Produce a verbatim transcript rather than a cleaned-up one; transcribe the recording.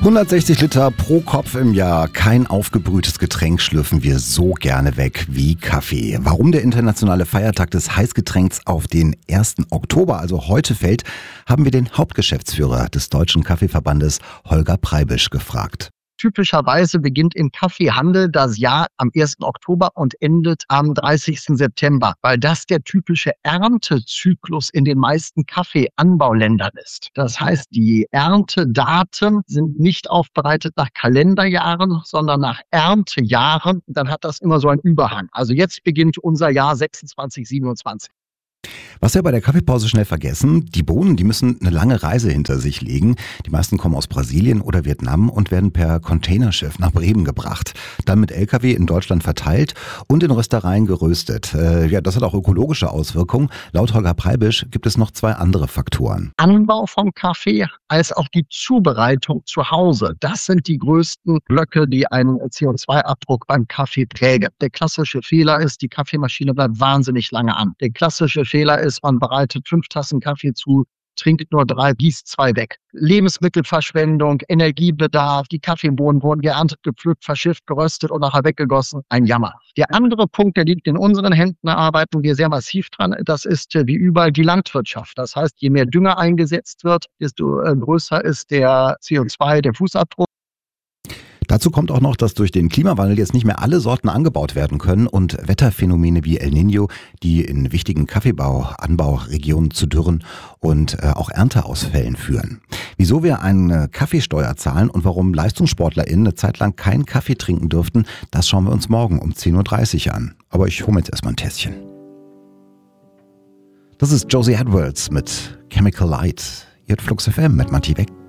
hundertsechzig Liter pro Kopf im Jahr. Kein aufgebrühtes Getränk schlürfen wir so gerne weg wie Kaffee. Warum der internationale Feiertag des Heißgetränks auf den ersten Oktober, also heute, fällt, haben wir den Hauptgeschäftsführer des Deutschen Kaffeeverbandes, Holger Preibisch, gefragt. Typischerweise beginnt im Kaffeehandel das Jahr am ersten Oktober und endet am dreißigsten September, weil das der typische Erntezyklus in den meisten Kaffeeanbauländern ist. Das heißt, die Erntedaten sind nicht aufbereitet nach Kalenderjahren, sondern nach Erntejahren. Dann hat das immer so einen Überhang. Also jetzt beginnt unser Jahr sechsundzwanzig siebenundzwanzig. Was wir bei der Kaffeepause schnell vergessen, die Bohnen, die müssen eine lange Reise hinter sich legen. Die meisten kommen aus Brasilien oder Vietnam und werden per Containerschiff nach Bremen gebracht. Dann mit L K W in Deutschland verteilt und in Röstereien geröstet. Äh, ja, das hat auch ökologische Auswirkungen. Laut Holger Preibisch gibt es noch zwei andere Faktoren. Anbau vom Kaffee als auch die Zubereitung zu Hause. Das sind die größten Blöcke, die einen C O zwei Abdruck beim Kaffee prägen. Der klassische Fehler ist, die Kaffeemaschine bleibt wahnsinnig lange an. Der klassische Fehler ist, man bereitet fünf Tassen Kaffee zu, trinkt nur drei, gießt zwei weg. Lebensmittelverschwendung, Energiebedarf, die Kaffeebohnen wurden geerntet, gepflückt, verschifft, geröstet und nachher weggegossen. Ein Jammer. Der andere Punkt, der liegt in unseren Händen, da arbeiten wir sehr massiv dran, das ist wie überall die Landwirtschaft. Das heißt, je mehr Dünger eingesetzt wird, desto größer ist der C O zwei, der Fußabdruck. Dazu kommt auch noch, dass durch den Klimawandel jetzt nicht mehr alle Sorten angebaut werden können und Wetterphänomene wie El Niño, die in wichtigen Kaffeebau-Anbauregionen zu Dürren und äh, auch Ernteausfällen führen. Wieso wir eine Kaffeesteuer zahlen und warum LeistungssportlerInnen eine Zeit lang keinen Kaffee trinken dürften, das schauen wir uns morgen um zehn Uhr dreißig an. Aber ich hole mir jetzt erstmal ein Tässchen. Das ist Josie Edwards mit Chemical Light. Ihr hört Flux F M mit Matti Beck.